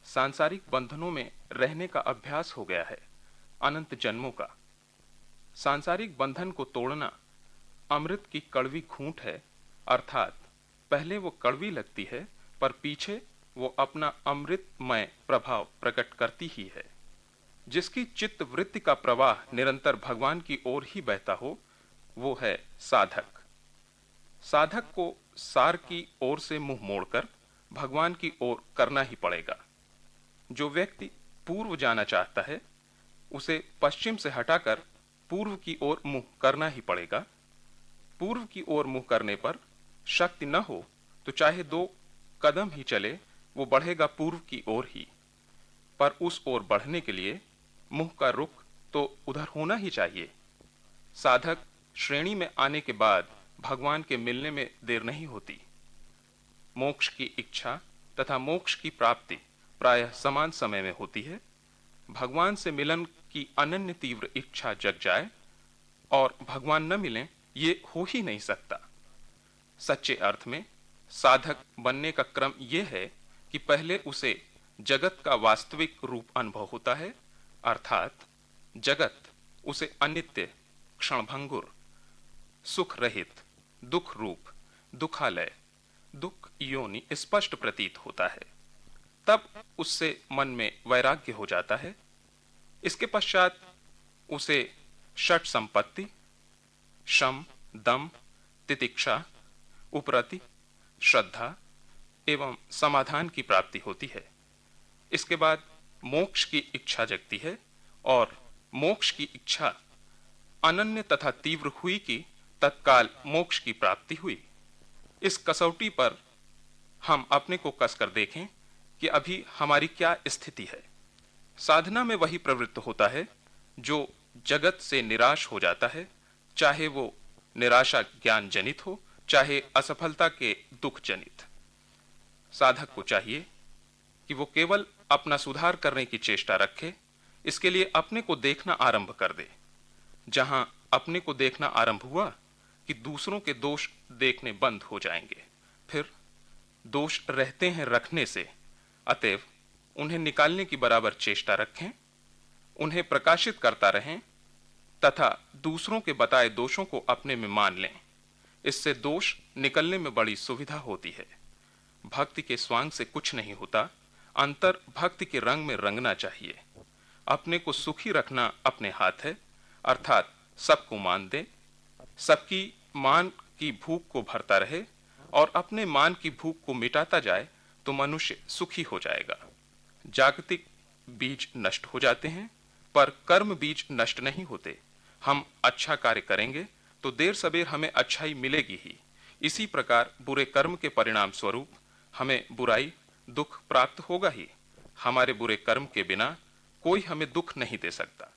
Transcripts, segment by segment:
सांसारिक बंधनों में रहने का अभ्यास हो गया है, अनंत जन्मों का। सांसारिक बंधन को तोड़ना अमृत की कड़वी घूंट है, अर्थात पहले वो कड़वी लगती है पर पीछे वो अपना अमृतमय प्रभाव प्रकट करती ही है। जिसकी चित्त वृत्ति का प्रवाह निरंतर भगवान की ओर ही बहता हो, वो है साधक। साधक को सार की ओर से मुंह मोड़कर भगवान की ओर करना ही पड़ेगा। जो व्यक्ति पूर्व जाना चाहता है, उसे पश्चिम से हटाकर पूर्व की ओर मुंह करना ही पड़ेगा। पूर्व की ओर मुंह करने पर शक्ति न हो तो चाहे 2 कदम ही चले, वो बढ़ेगा पूर्व की ओर ही। पर उस ओर बढ़ने के लिए मुंह का रुख तो उधर होना ही चाहिए। साधक श्रेणी में आने के बाद भगवान के मिलने में देर नहीं होती। मोक्ष की इच्छा तथा मोक्ष की प्राप्ति प्रायः समान समय में होती है। भगवान से मिलन की अनन्य तीव्र इच्छा जग जाए और भगवान न मिलें, ये हो ही नहीं सकता। सच्चे अर्थ में साधक बनने का क्रम यह है कि पहले उसे जगत का वास्तविक रूप अनुभव होता है, अर्थात जगत उसे अनित्य, क्षणभंगुर, सुख रहित, दुख रूप, दुखालय, दुख योनि स्पष्ट प्रतीत होता है। तब उससे मन में वैराग्य हो जाता है। इसके पश्चात उसे षट संपत्ति, शम, दम, तितिक्षा, उपरति, श्रद्धा एवं समाधान की प्राप्ति होती है। इसके बाद मोक्ष की इच्छा जगती है और मोक्ष की इच्छा अनन्य तथा तीव्र हुई कि तत्काल मोक्ष की प्राप्ति हुई। इस कसौटी पर हम अपने को कसकर देखें कि अभी हमारी क्या स्थिति है। साधना में वही प्रवृत्त होता है जो जगत से निराश हो जाता है, चाहे वो निराशा ज्ञान जनित हो, चाहे असफलता के दुख जनित। साधक को चाहिए कि वो केवल अपना सुधार करने की चेष्टा रखे। इसके लिए अपने को देखना आरंभ कर दे। जहां अपने को देखना आरंभ हुआ कि दूसरों के दोष देखने बंद हो जाएंगे। फिर दोष रहते हैं रखने से, अतएव उन्हें निकालने की बराबर चेष्टा रखें, उन्हें प्रकाशित करता रहें तथा दूसरों के बताए दोषों को अपने में मान लें। इससे दोष निकलने में बड़ी सुविधा होती है। भक्ति के स्वांग से कुछ नहीं होता, अंतर भक्ति के रंग में रंगना चाहिए। अपने को सुखी रखना अपने हाथ है, अर्थात सबको मान दे, सबकी मान की भूख को भरता रहे और अपने मान की भूख को मिटाता जाए तो मनुष्य सुखी हो जाएगा। जागतिक बीज नष्ट हो जाते हैं पर कर्म बीज नष्ट नहीं होते। हम अच्छा कार्य करेंगे तो देर सबेर हमें अच्छाई मिलेगी ही। इसी प्रकार बुरे कर्म के परिणाम स्वरूप हमें बुराई, दुख प्राप्त होगा ही। हमारे बुरे कर्म के बिना कोई हमें दुख नहीं दे सकता।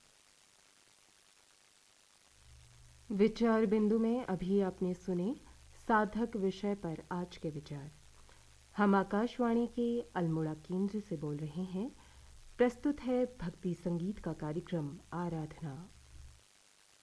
विचार बिंदु में अभी आपने सुने साधक विषय पर आज के विचार। हम आकाशवाणी के अल्मोड़ा केंद्र से बोल रहे हैं। प्रस्तुत है भक्ति संगीत का कार्यक्रम आराधना।